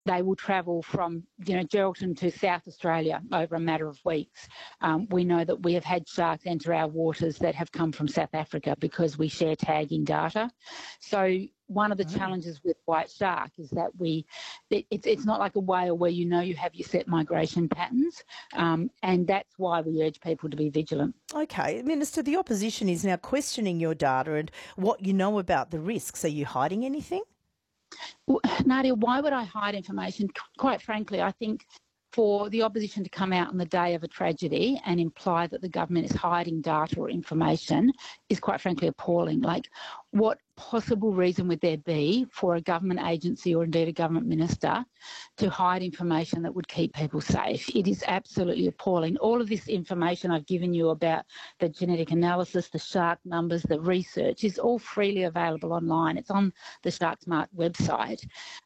they will travel from, Geraldton to South Australia over a matter of weeks. We know that we have had sharks enter our waters that have come from South Africa because we share tagging data. So one of the challenges with white shark is that it's not like a whale where you have your set migration patterns, and that's why we urge people to be vigilant. Okay. Minister, the opposition is now questioning your data and what you know about the risks. Are you hiding anything? Well, Nadia, why would I hide information? Quite frankly, I think for the opposition to come out on the day of a tragedy and imply that the government is hiding data or information is quite frankly appalling. Like, what possible reason would there be for a government agency or indeed a government minister to hide information that would keep people safe? It is absolutely appalling. All of this information I've given you about the genetic analysis, the shark numbers, the research is all freely available online. It's on the Shark Smart website.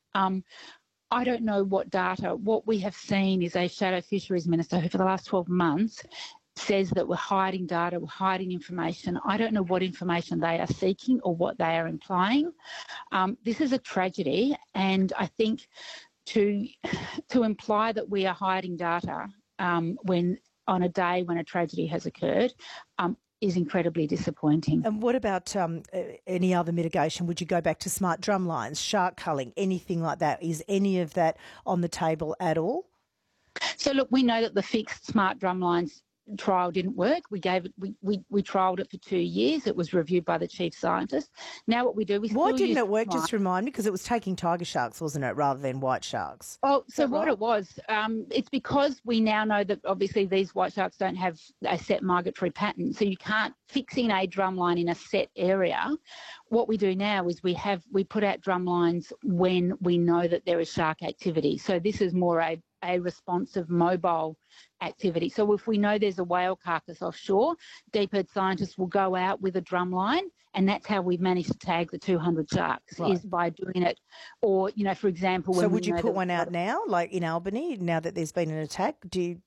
I don't know what data. What we have seen is a shadow fisheries minister who for the last 12 months says that we're hiding data, we're hiding information. I don't know what information they are seeking or what they are implying. This is a tragedy, and I think to imply that we are hiding data when on a day when a tragedy has occurred is incredibly disappointing. And what about any other mitigation? Would you go back to smart drum lines, shark culling, anything like that? Is any of that on the table at all? So look, we know that the fixed smart drum lines trial didn't work. We trialled it for 2 years. It was reviewed by the chief scientist. Now what we do, why didn't it work? Just remind me, because it was taking tiger sharks, wasn't it, rather than white sharks? Oh, so what it was, it's because we now know that obviously these white sharks don't have a set migratory pattern, so you can't fixing a drum line in a set area. What we do now is we put out drum lines when we know that there is shark activity. So this is more a responsive mobile activity. So if we know there's a whale carcass offshore, Deep Earth scientists will go out with a drum line, and that's how we've managed to tag the 200 sharks, is by doing it. Or, for example... So would you put one out now, like in Albany, now that there's been an attack? Do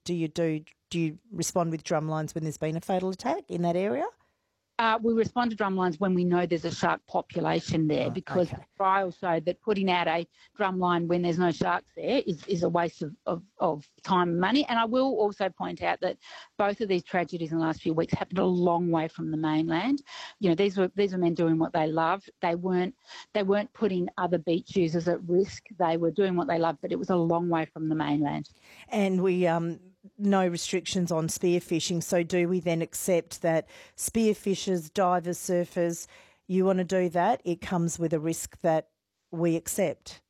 you respond with drum lines when there's been a fatal attack in that area? We respond to drum lines when we know there's a shark population there, because the trials show that putting out a drum line when there's no sharks there is a waste of time and money. And I will also point out that both of these tragedies in the last few weeks happened a long way from the mainland. These were men doing what they loved. They weren't putting other beach users at risk. They were doing what they loved, but it was a long way from the mainland. And we no restrictions on spearfishing. So do we then accept that spearfishers, divers, surfers, you want to do that? It comes with a risk that we accept.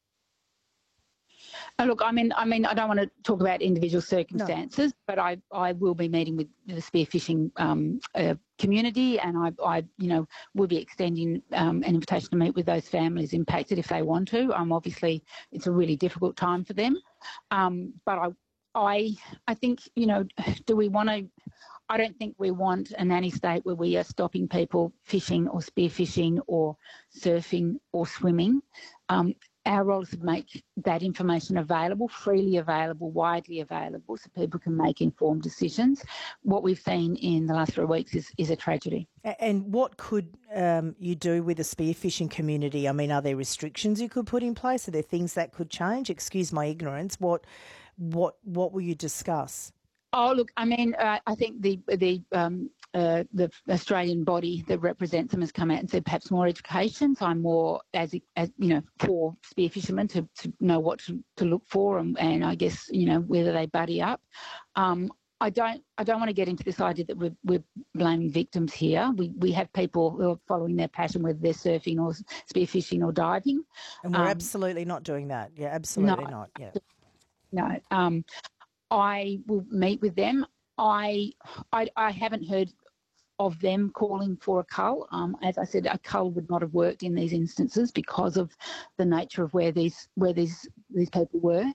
Look, I mean, I don't want to talk about individual circumstances, but I will be meeting with the spearfishing community, and I will be extending an invitation to meet with those families impacted if they want to. Obviously, it's a really difficult time for them, but I think, do we want to... I don't think we want a nanny state where we are stopping people fishing or spearfishing or surfing or swimming. Our role is to make that information available, freely available, widely available, so people can make informed decisions. What we've seen in the last 3 weeks is a tragedy. And what could you do with the spearfishing community? I mean, are there restrictions you could put in place? Are there things that could change? Excuse my ignorance. What will you discuss? Oh, look, I mean, I think the Australian body that represents them has come out and said perhaps more education. So I'm more, as for spearfishermen to know what to look for, and I guess, whether they buddy up. I don't want to get into this idea that we're blaming victims here. We have people who are following their passion, whether they're surfing or spearfishing or diving. And we're absolutely not doing that. Yeah, absolutely not. Yeah. No. I will meet with them. I haven't heard of them calling for a cull. As I said, a cull would not have worked in these instances because of the nature of where these people were.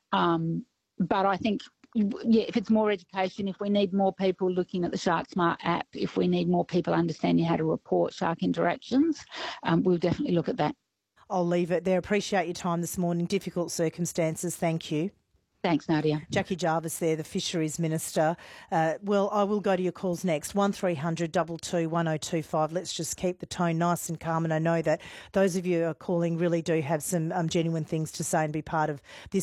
But I think, if it's more education, if we need more people looking at the Shark Smart app, if we need more people understanding how to report shark interactions, we'll definitely look at that. I'll leave it there. Appreciate your time this morning. Difficult circumstances. Thank you. Thanks, Nadia. Jackie Jarvis there, the Fisheries Minister. Well, I will go to your calls next. 1300 22 1025. Let's just keep the tone nice and calm. And I know that those of you who are calling really do have some genuine things to say and be part of this